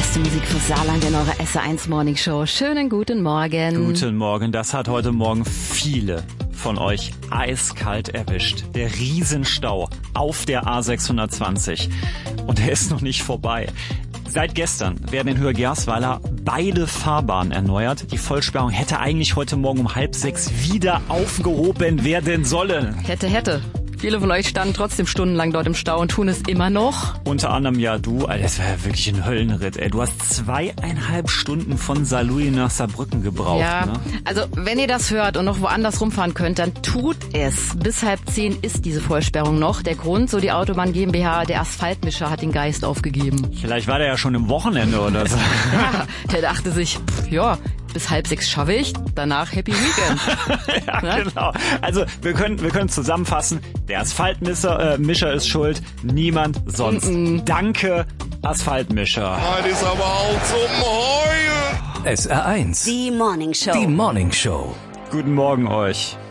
beste Musik fürs Saarland in eurer SR1 Morning Show. Schönen guten Morgen. Guten Morgen. Das hat heute Morgen viele von euch eiskalt erwischt. Der Riesenstau auf der A620. Und der ist noch nicht vorbei. Seit gestern werden in Höhe-Gersweiler beide Fahrbahnen erneuert. Die Vollsperrung hätte eigentlich heute Morgen um 5:30 wieder aufgehoben werden sollen. Hätte. Viele von euch standen trotzdem stundenlang dort im Stau und tun es immer noch. Unter anderem ja du. Alter, das war ja wirklich ein Höllenritt. Ey. Du hast 2,5 Stunden von Saarlouis nach Saarbrücken gebraucht. Ja, ne? Also wenn ihr das hört und noch woanders rumfahren könnt, dann tut es. Bis 9:30 ist diese Vollsperrung noch. Der Grund, so die Autobahn GmbH, der Asphaltmischer hat den Geist aufgegeben. Vielleicht war der ja schon im Wochenende oder so. Ja, der dachte sich, ja, bis 5:30 schaffe ich, danach Happy Weekend. Ja, ne? Genau. Also wir können zusammenfassen, der Asphaltmischer ist schuld, niemand sonst. Danke, Asphaltmischer. Das ist aber auch zum Heulen. SR1. Die Morning Show. Die Morning Show. Guten Morgen euch.